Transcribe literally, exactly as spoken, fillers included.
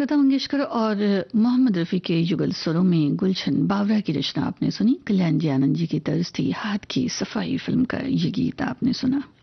लता मंगेशकर और मोहम्मद रफ़ी के युगल स्वरों में गुलशन बावरा की रचना आपने सुनी। कल्याण जी आनंद जी की तर्ज थी हाथ की सफाई फिल्म का ये गीत आपने सुना।